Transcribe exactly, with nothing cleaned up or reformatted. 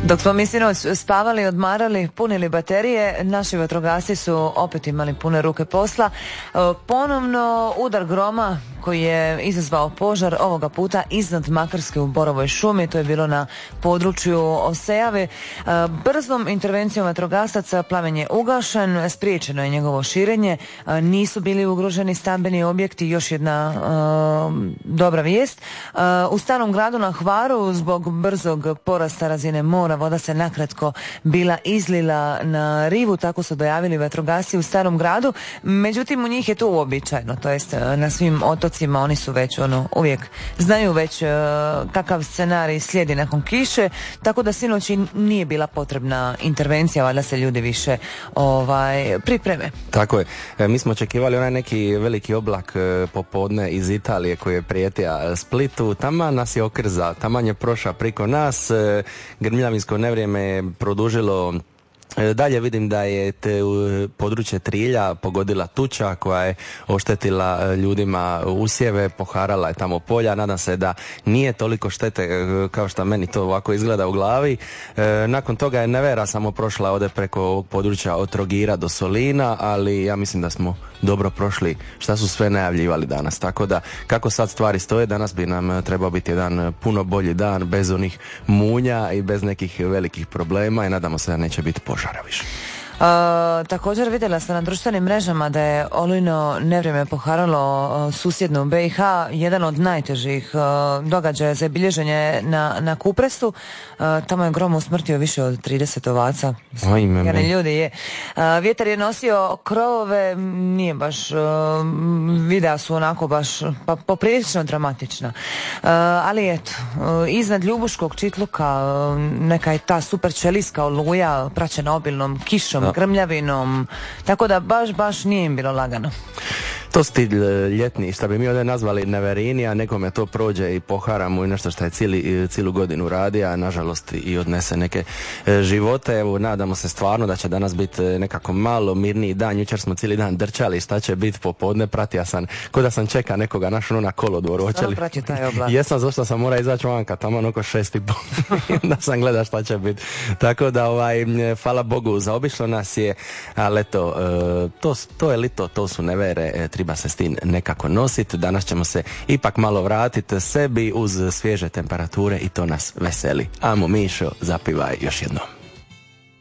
Dok smo mi sinoć spavali, odmarali, punili baterije, naši vatrogasci su opet imali pune ruke posla. Ponovno udar groma koji je izazvao požar, ovoga puta iznad Makarske u Borovoj šumi, to je bilo na području Osejave. Brzom intervencijom vatrogasaca plamen je ugašen, spriječeno je njegovo širenje, nisu bili ugroženi stambeni objekti, još jedna uh, dobra vijest. Uh, u Starom gradu na Hvaru zbog brzog porasta razine mora voda se nakratko bila izlila na rivu, tako su dojavili vatrogasci u Starom gradu, međutim u njih je to uobičajeno, to jest na svim otocima oni su već ono, uvijek znaju već uh, kakav scenarij slijedi nakon kiše, tako da sinoć nije bila potrebna intervencija, valjda se ljudi više ovaj, pripreme. Tako je, e, mi smo očekivali onaj neki veliki oblak e, popodne iz Italije koji je prijetija Splitu, taman nas je okrzao, taman je prošao priko nas, e, grmljavinsko nevrijeme je produžilo. Dalje vidim da je te područje Trilja pogodila tuča koja je oštetila ljudima usjeve, poharala je tamo polja. Nadam se da nije toliko štete kao što meni to ovako izgleda u glavi. Nakon toga je nevera samo prošla ode preko ovog područja od Trogira do Solina, ali ja mislim da smo dobro prošli šta su sve najavljivali danas. Tako da kako sad stvari stoje, danas bi nam trebao biti jedan puno bolji dan bez onih munja i bez nekih velikih problema i nadamo se da neće biti požara više. Uh, također vidjela sam na društvenim mrežama da je olujno nevrijeme poharalo uh, susjednu B i H, jedan od najtežih uh, događaja za bilježenje na, na Kupresu. Uh, tamo je grom usmrtio više od trideset ovaca. Jer ljudi je. Uh, vjetar je nosio krovove, nije baš, uh, videa su onako baš pa, poprilično dramatična. Uh, ali eto, uh, iznad Ljubuškog Čitluka uh, neka je ta super čeliska oluja praćena obilnom kišom, grmljavinom, tako da baš, baš nije im bilo lagano. To su ti ljetni, što bi mi ovdje nazvali neverini, a nekome to prođe i pohara mu i nešto što je cijeli, cijelu godinu radi, a nažalost i odnese neke živote. Evo, nadamo se stvarno da će danas biti nekako malo mirniji dan. Jučer smo cijeli dan drčali šta će biti popodne, pratio sam, ko da sam čeka nekoga našao na kolodvoru. Stvarno pratio taj oblak. Jesam, zašto sam mora izaći vanka, tamo oko šest i pol, da sam gleda šta će biti. Tako da, ovaj, hvala Bogu, zaobišlo nas je, ali eto, to, to je lito, to su nevere, treba se s tim nekako nositi. Danas ćemo se ipak malo vratiti sebi uz svježe temperature i to nas veseli. Amo Mišo, zapivaj još jednom.